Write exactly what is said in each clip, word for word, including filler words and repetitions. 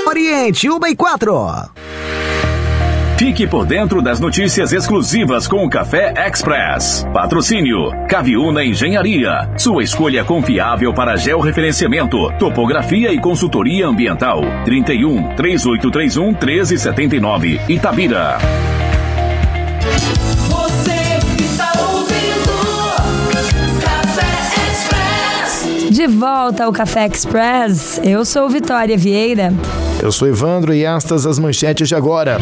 Oriente, Uba e quatro. Fique por dentro das notícias exclusivas com o Café Express. Patrocínio Caviúna Engenharia. Sua escolha confiável para georreferenciamento, topografia e consultoria ambiental. trinta e um, três oito três um, um três sete nove, Itabira. Você está ouvindo Café Express. De volta ao Café Express, eu sou Vitória Vieira. Eu sou Evandro e estas as manchetes de agora.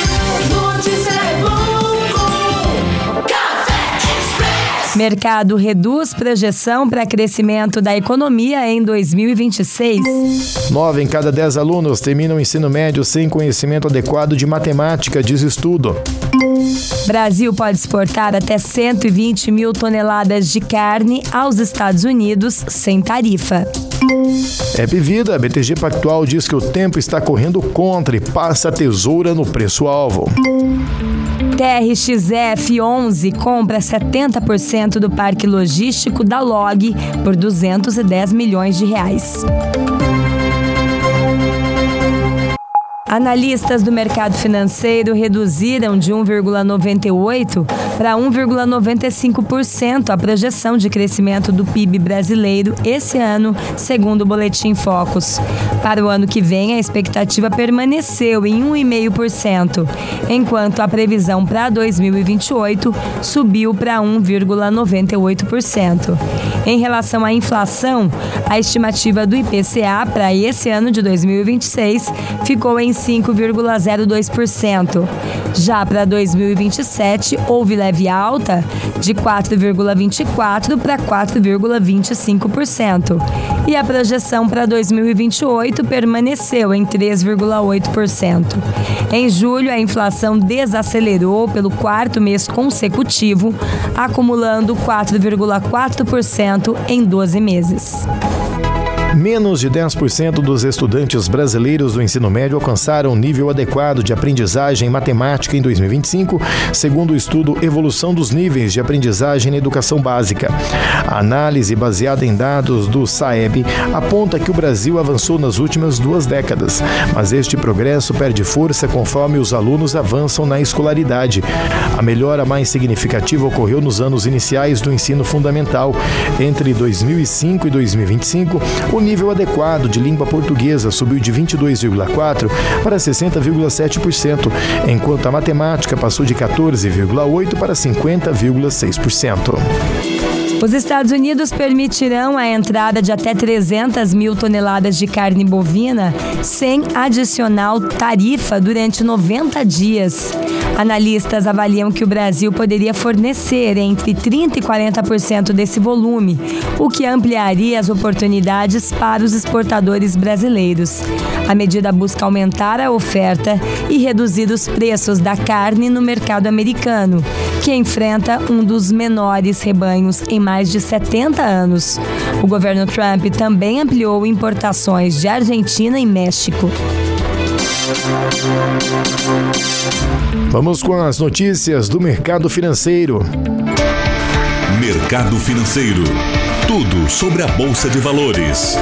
Mercado reduz projeção para crescimento da economia em dois mil e vinte e seis. Nove em cada dez alunos terminam o ensino médio sem conhecimento adequado de matemática, diz estudo. Brasil pode exportar até cento e vinte mil toneladas de carne aos Estados Unidos sem tarifa. Epvida, B T G Pactual diz que o tempo está correndo contra e passa a tesoura no preço-alvo. T R X F onze compra setenta por cento do parque logístico da Log por duzentos e dez milhões de reais. Analistas do mercado financeiro reduziram de um vírgula noventa e oito por cento para um vírgula noventa e cinco por cento a projeção de crescimento do P I B brasileiro esse ano, segundo o Boletim Focus. Para o ano que vem, a expectativa permaneceu em um vírgula cinco por cento, enquanto a previsão para dois mil e vinte e oito subiu para um vírgula noventa e oito por cento. Em relação à inflação, a estimativa do I P C A para esse ano de dois mil e vinte e seis ficou em cinco vírgula zero dois por cento. Já para dois mil e vinte e sete, houve leve alta de quatro vírgula vinte e quatro por cento para quatro vírgula vinte e cinco por cento. E a projeção para dois mil e vinte e oito permaneceu em três vírgula oito por cento. Em julho, a inflação desacelerou pelo quarto mês consecutivo, acumulando quatro vírgula quatro por cento em doze meses. Menos de dez por cento dos estudantes brasileiros do ensino médio alcançaram um nível adequado de aprendizagem em matemática em dois mil e vinte e cinco, segundo o estudo Evolução dos Níveis de Aprendizagem na Educação Básica. A análise baseada em dados do SAEB aponta que o Brasil avançou nas últimas duas décadas, mas este progresso perde força conforme os alunos avançam na escolaridade. A melhora mais significativa ocorreu nos anos iniciais do ensino fundamental. Entre dois mil e cinco e dois mil e vinte e cinco, o nível adequado de língua portuguesa subiu de vinte e dois vírgula quatro por cento para sessenta vírgula sete por cento, enquanto a matemática passou de quatorze vírgula oito por cento para cinquenta vírgula seis por cento. Os Estados Unidos permitirão a entrada de até trezentas mil toneladas de carne bovina sem adicional tarifa durante noventa dias. Analistas avaliam que o Brasil poderia fornecer entre trinta e quarenta por cento desse volume, o que ampliaria as oportunidades para os exportadores brasileiros. A medida busca aumentar a oferta e reduzir os preços da carne no mercado americano, que enfrenta um dos menores rebanhos em mais de setenta anos. O governo Trump também ampliou importações de Argentina e México. Vamos com as notícias do mercado financeiro. Mercado financeiro. Tudo sobre a Bolsa de Valores.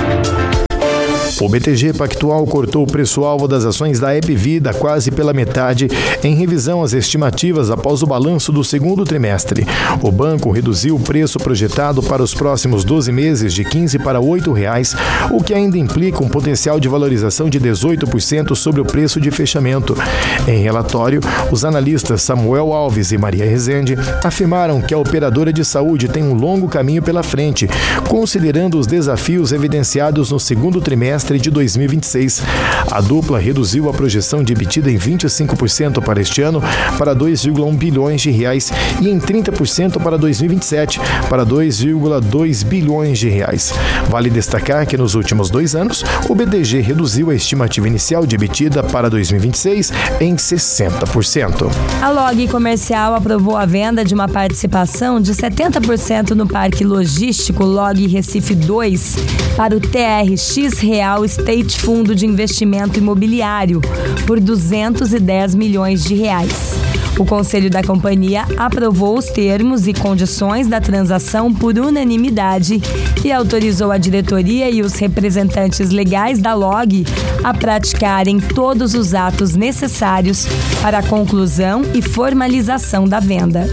O B T G Pactual cortou o preço-alvo das ações da Epvida quase pela metade, em revisão às estimativas após o balanço do segundo trimestre. O banco reduziu o preço projetado para os próximos doze meses de quinze para oito reais, o que ainda implica um potencial de valorização de dezoito por cento sobre o preço de fechamento. Em relatório, os analistas Samuel Alves e Maria Rezende afirmaram que a operadora de saúde tem um longo caminho pela frente, considerando os desafios evidenciados no segundo trimestre de dois mil e vinte e seis. A dupla reduziu a projeção de EBITDA em vinte e cinco por cento para este ano para dois vírgula um bilhões de reais e em trinta por cento para dois mil e vinte e sete para dois vírgula dois bilhões de reais. Vale destacar que nos últimos dois anos o B D G reduziu a estimativa inicial de EBITDA para dois mil e vinte e seis em sessenta por cento. A Log Comercial aprovou a venda de uma participação de setenta por cento no parque logístico Log Recife dois para o T R X Real ao State Fundo de Investimento Imobiliário por duzentos e dez milhões de reais. O Conselho da Companhia aprovou os termos e condições da transação por unanimidade e autorizou a diretoria e os representantes legais da L O G a praticarem todos os atos necessários para a conclusão e formalização da venda.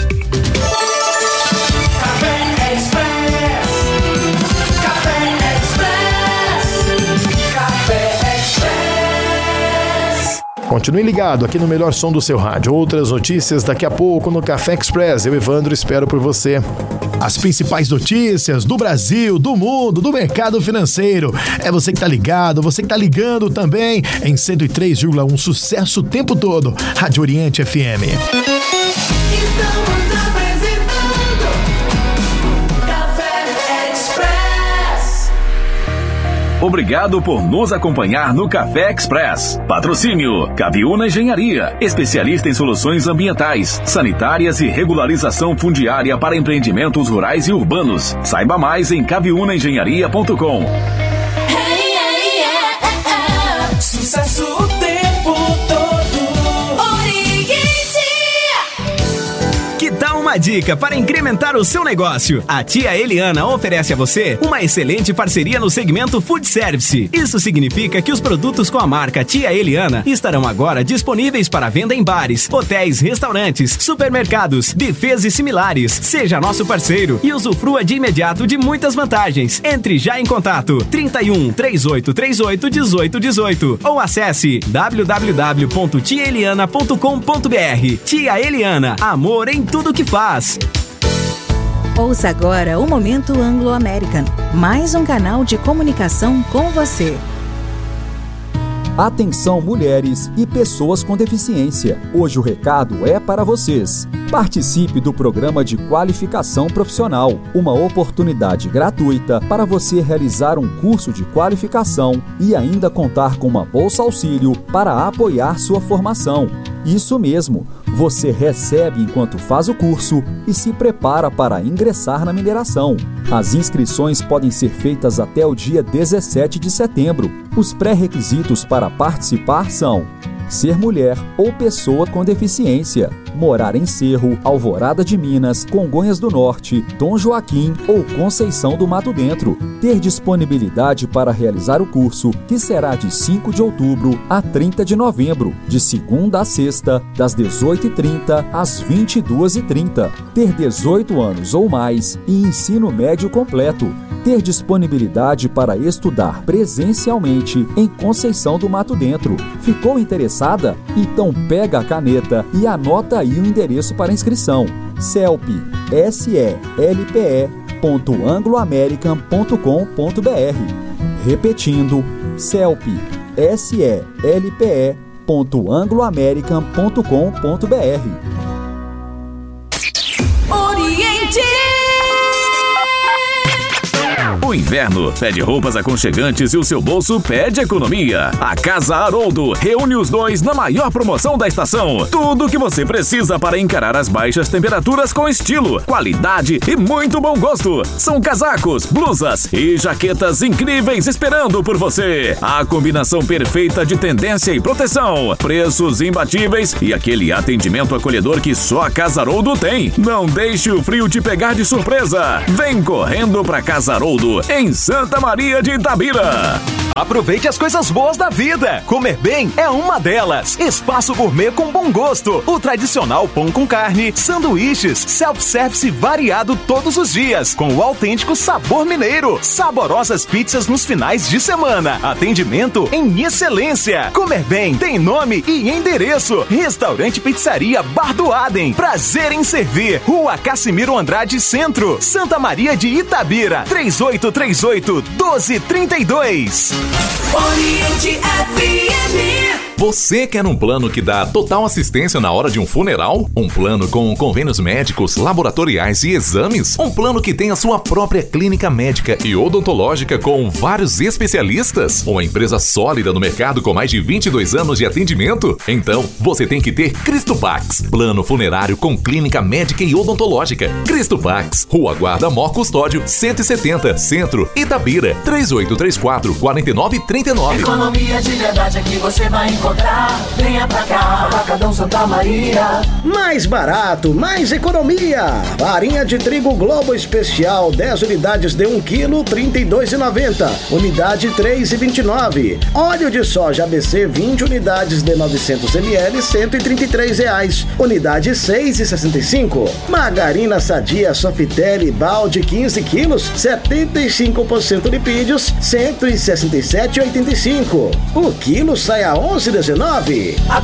Continue ligado aqui no melhor som do seu rádio. Outras notícias daqui a pouco no Café Express. Eu, Evandro, espero por você. As principais notícias do Brasil, do mundo, do mercado financeiro. É você que tá ligado, você que tá ligando também em cento e três vírgula um, sucesso o tempo todo. Rádio Oriente F M. Estamos apresentando Café Express. Obrigado por nos acompanhar no Café Express. Patrocínio Caviúna Engenharia, especialista em soluções ambientais, sanitárias e regularização fundiária para empreendimentos rurais e urbanos. Saiba mais em caviúna engenharia ponto com. Hey, hey, yeah, yeah, yeah. Sucesso o tempo todo. Oriente. Que tal uma dica para incrementar o seu negócio? A Tia Eliana oferece a você uma excelente parceria no segmento Food Service. Isso significa que os produtos com a marca Tia Eliana estarão agora disponíveis para venda em bares, hotéis, restaurantes, supermercados, buffets e similares. Seja nosso parceiro e usufrua de imediato de muitas vantagens. Entre já em contato trinta e um, trinta e oito, trinta e oito, dezoito, dezoito ou acesse w w w ponto tia eliana ponto com ponto b r. Tia Eliana, amor em tudo que faz. Ouça agora o Momento Anglo-American, mais um canal de comunicação com você. Atenção, mulheres e pessoas com deficiência. Hoje o recado é para vocês. Participe do programa de qualificação profissional, uma oportunidade gratuita para você realizar um curso de qualificação e ainda contar com uma bolsa auxílio para apoiar sua formação. Isso mesmo, você recebe enquanto faz o curso e se prepara para ingressar na mineração. As inscrições podem ser feitas até o dia dezessete de setembro. Os pré-requisitos para participar são: ser mulher ou pessoa com deficiência, morar em Cerro, Alvorada de Minas, Congonhas do Norte, Dom Joaquim ou Conceição do Mato Dentro, ter disponibilidade para realizar o curso, que será de cinco de outubro a trinta de novembro, de segunda a sexta, das dezoito e trinta às vinte e duas e trinta, ter dezoito anos ou mais e ensino médio completo, ter disponibilidade para estudar presencialmente em Conceição do Mato Dentro. Ficou interessada? Então pega a caneta e anota aí o endereço para inscrição: selp, S E L P E ponto angloamerican ponto com ponto b r. Repetindo, selp, S E L P E ponto angloamerican ponto com ponto b r. Oriente. O inverno pede roupas aconchegantes e o seu bolso pede economia. A Casa Haroldo reúne os dois na maior promoção da estação. Tudo o que você precisa para encarar as baixas temperaturas com estilo, qualidade e muito bom gosto. São casacos, blusas e jaquetas incríveis esperando por você. A combinação perfeita de tendência e proteção, preços imbatíveis e aquele atendimento acolhedor que só a Casa Haroldo tem. Não deixe o frio te pegar de surpresa. Vem correndo pra Casa Haroldo, em Santa Maria de Itabira. Aproveite as coisas boas da vida. Comer bem é uma delas. Espaço gourmet com bom gosto. O tradicional pão com carne, sanduíches, self-service variado todos os dias, com o autêntico sabor mineiro. Saborosas pizzas nos finais de semana. Atendimento em excelência. Comer bem tem nome e endereço. Restaurante Pizzaria Bar do Adem. Prazer em servir. Rua Cassimiro Andrade Centro, Santa Maria de Itabira. três oito três oito, doze trinta e dois. Oriente F M. Você quer um plano que dá total assistência na hora de um funeral? Um plano com convênios médicos, laboratoriais e exames? Um plano que tem a sua própria clínica médica e odontológica com vários especialistas? Uma empresa sólida no mercado com mais de vinte e dois anos de atendimento? Então, você tem que ter Cristopax, plano funerário com clínica médica e odontológica. Cristopax, Rua Guarda Mor Custódio, cento e setenta, Centro, Itabira, três oito três quatro, quatro nove três nove. Economia de verdade aqui você vai encontrar. Venha pra cá, Atacadão Santa Maria. Mais barato, mais economia. Farinha de trigo Globo Especial, dez unidades de um quilo, trinta e dois reais e noventa centavos. Unidade três reais e vinte e nove centavos. Óleo de soja A B C, vinte unidades de novecentos mililitros, cento e trinta e três reais. Unidade seis reais e sessenta e cinco centavos. Margarina Sadia Sofitel balde quinze quilos, setenta e cinco por cento lipídios, cento e sessenta e sete reais e oitenta e cinco centavos. O quilo sai a onze reais e dezenove centavos.